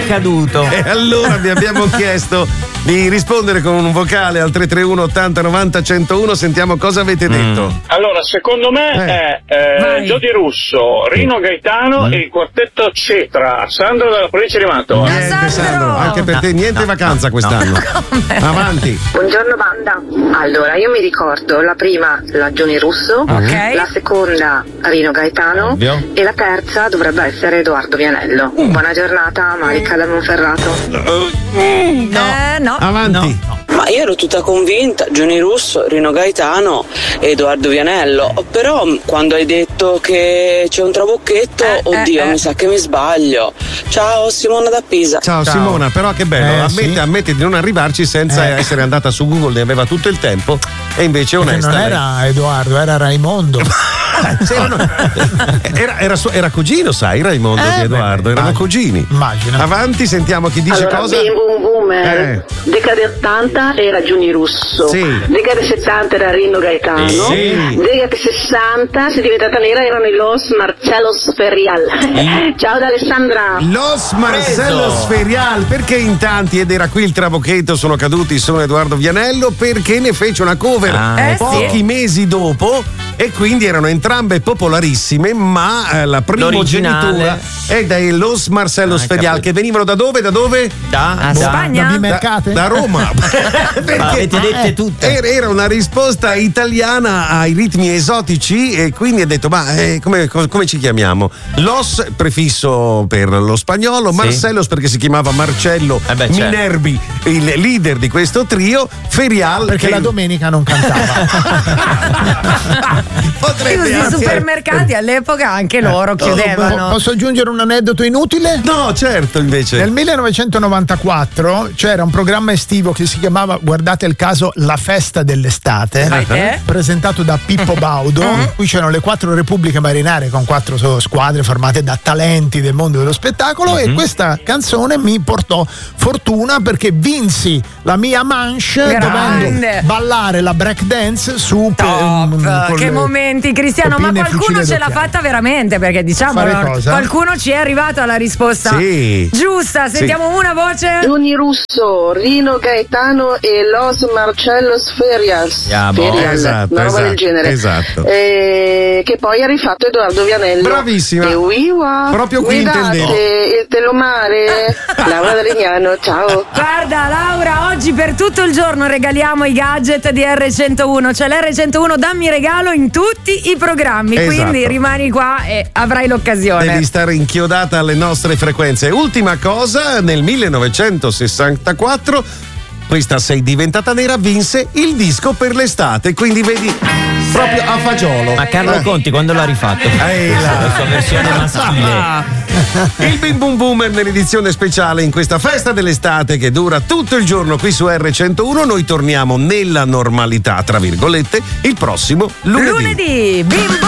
accaduto? E allora vi abbiamo chiesto di rispondere con un vocale al 331 80 90 101. Sentiamo cosa avete detto. Allora, secondo me è Giodi Russo, Rino Gaetano e il quartetto Cetra. Sandro dalla provincia di Mantova. Niente, Sandro, anche per te niente vacanza quest'anno. Avanti. Buongiorno banda. Allora, io mi ricordo la prima la Gioni Russo, la seconda Rino Gaetano e la terza dovrebbe essere Edoardo Vianello. Buona giornata, Marica da Monferrato. No. Avanti. No. Ma io ero tutta convinta, Gioni Russo, Rino Gaetano e Edoardo Vianello, però quando hai detto che c'è un trabocchetto, mi sa che mi sbaglio. Ciao, Simona da Pisa. Ciao. Simona, però che bello, ammette di non arrivarci senza essere andata su Google, ne aveva tutto il tempo e invece onesta. Non era Edoardo, era Raimondo. Era cugino, sai, Raimondo di Edoardo, erano cugini. Immagino. Avanti, sentiamo chi dice allora, cosa. Bim Bum Boomer. Decade 80 era Gioni Russo. Decade 70 era Rino Gaetano. Decade 60, se è diventata nera, erano i Los Marcellos Ferial. Ciao da Alessandra. Los Marcellos Ferial, perché in tanti, ed era qui il trabocchetto, sono caduti su Edoardo Vianello, perché ne fece una cover pochi mesi dopo e quindi erano entrambe popolarissime, ma la primogenitura è dai Los Marcellos Ferial, che venivano da dove? Da Spagna? Da Roma. Perché avete dette tutte. Era una risposta italiana ai ritmi esotici e quindi ha detto come ci chiamiamo? Los, prefisso per lo spagnolo, Marcellos perché si chiamava Marcello Minervi, il leader di questo trio, Ferial perché la domenica non cantava. Potrebbe i supermercati all'epoca anche loro chiudevano. Posso aggiungere un aneddoto inutile? No, certo, invece. Nel 1994 c'era un programma estivo che si chiamava, guardate il caso, La festa dell'estate, presentato da Pippo Baudo. Qui c'erano le 4 repubbliche marinarie con 4 squadre formate da talenti del mondo dello spettacolo e questa canzone mi portò fortuna perché vinsi la mia manche dovendo ballare la break dance su che momenti, Cristiano, ma qualcuno ce l'ha fatta veramente, perché diciamo qualcuno ci è arrivato alla risposta giusta. Sentiamo una voce. Gioni Russo, Rino Gaetano e Los Marcellos Ferials. Esatto, una roba del genere. Esatto. Che poi ha rifatto Edoardo Vianello. Bravissima. Proprio qui intendevo. Il telomare. Laura da Legnano, ciao. Guarda Laura, oggi per tutto il giorno regaliamo i gadget di R101, cioè l'R101 dammi regalo in tutti i programmi, quindi rimani qua e avrai l'occasione. Devi stare inchiodata alle nostre frequenze. Ultima cosa, nel 1964 questa Sei diventata nera vinse il disco per l'estate, quindi vedi proprio a fagiolo. Ma Carlo Conti quando l'ha rifatto? La sua versione maschile. Il Bim Bum Boomer nell'edizione speciale in questa festa dell'estate che dura tutto il giorno qui su R101. Noi torniamo nella normalità, tra virgolette, il prossimo lunedì. Bim